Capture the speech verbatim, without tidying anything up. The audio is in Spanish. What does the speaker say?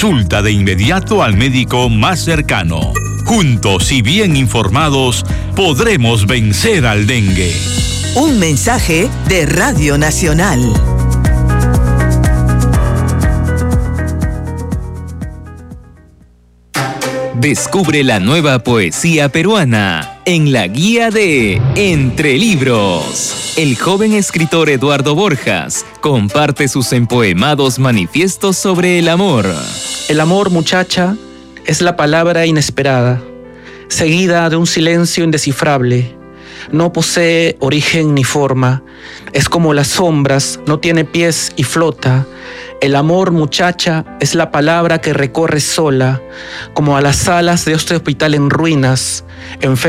consulta de inmediato al médico más cercano. Juntos y bien informados, podremos vencer al dengue. Un mensaje de Radio Nacional. Descubre la nueva poesía peruana en la guía de Entre Libros. El joven escritor Eduardo Borjas comparte sus empoemados manifiestos sobre el amor. El amor, muchacha, es la palabra inesperada, seguida de un silencio indescifrable. No posee origen ni forma, es como las sombras, no tiene pies y flota. El amor, muchacha, es la palabra que recorre sola, como a las salas de este hospital en ruinas, enfermo.